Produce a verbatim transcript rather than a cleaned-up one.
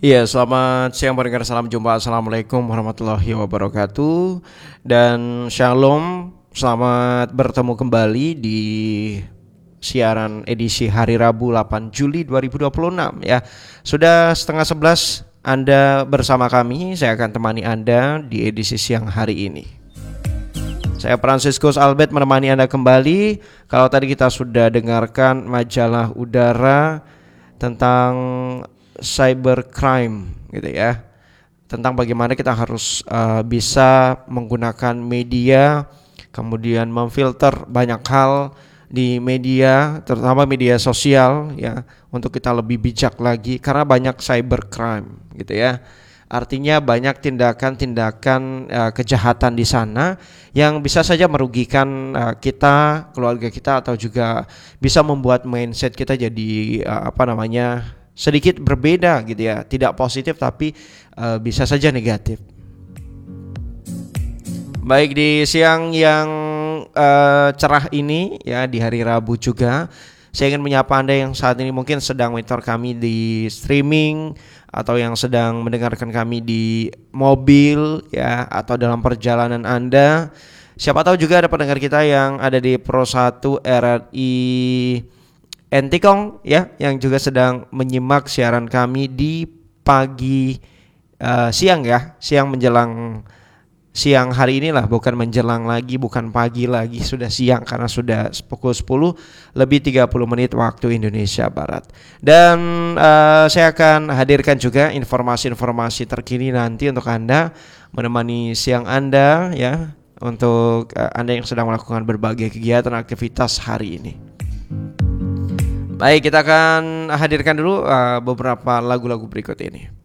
Iya, selamat siang pendengar, salam jumpa, assalamualaikum warahmatullahi wabarakatuh. Dan shalom, selamat bertemu kembali di siaran edisi hari Rabu delapan Juli dua ribu dua puluh enam ya. Sudah setengah sebelas Anda bersama kami, saya akan temani Anda di edisi siang hari ini. Saya Franciscus Albert menemani Anda kembali. Kalau tadi kita sudah dengarkan majalah udara tentang cybercrime gitu ya, tentang bagaimana kita harus uh, bisa menggunakan media, kemudian memfilter banyak hal di media, terutama media sosial ya, untuk kita lebih bijak lagi karena banyak cybercrime gitu ya. Artinya banyak tindakan-tindakan uh, kejahatan di sana yang bisa saja merugikan uh, kita, keluarga kita, atau juga bisa membuat mindset kita jadi uh, apa namanya sedikit berbeda gitu ya, tidak positif tapi uh, bisa saja negatif. Baik, di siang yang uh, cerah ini ya, di hari Rabu juga, saya ingin menyapa Anda yang saat ini mungkin sedang monitor kami di streaming, atau yang sedang mendengarkan kami di mobil ya, atau dalam perjalanan Anda. Siapa tahu juga ada pendengar kita yang ada di Pro satu R R I Entikong ya, yang juga sedang menyimak siaran kami di pagi uh, siang ya, siang menjelang siang hari inilah, bukan menjelang lagi, bukan pagi lagi, sudah siang karena sudah pukul sepuluh lebih tiga puluh menit waktu Indonesia Barat. Dan uh, saya akan hadirkan juga informasi-informasi terkini nanti untuk Anda, menemani siang Anda ya, untuk uh, Anda yang sedang melakukan berbagai kegiatan aktivitas hari ini. Baik, kita akan hadirkan dulu uh, beberapa lagu-lagu berikut ini.